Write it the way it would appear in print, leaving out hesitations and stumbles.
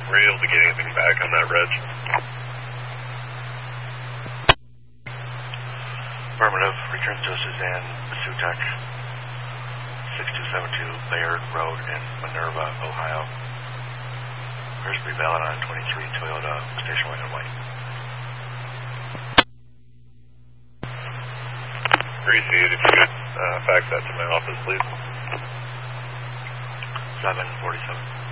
Were you able to get anything back on that reg? Affirmative. Return to Suzanne Sutek, 6272 Bayard Road in Minerva, Ohio. First be valid on 23 Toyota station wagon white. 3C, if you could fax that to my office, please. 747.